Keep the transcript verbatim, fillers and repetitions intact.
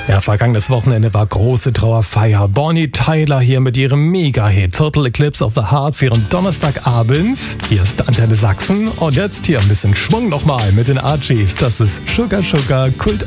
Ja, vergangenes Wochenende war große Trauerfeier. Bonnie Tyler hier mit ihrem Mega-Hit Total Eclipse of the Heart für ihren Donnerstagabend. Hier ist Antenne Sachsen und jetzt hier ein bisschen Schwung nochmal mit den Archies. Das ist Sugar Sugar Kult